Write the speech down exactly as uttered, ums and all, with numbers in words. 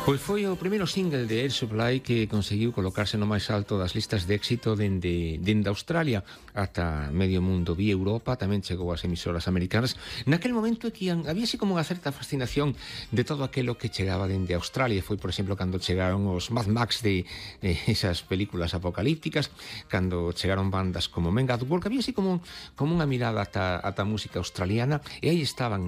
Pois foi o primeiro single de Air Supply que conseguiu colocarse no máis alto das listas de éxito dende, dende Australia ata medio mundo. Vi Europa, tamén chegou ás emisoras americanas. Naquel momento que había así como unha certa fascinación de todo aquilo que chegaba dende Australia. Foi, por exemplo, cando chegaron os Mad Max de, de esas películas apocalípticas, cando chegaron bandas como Men at Work, había así como, como unha mirada ata, ata a música australiana, e aí estaban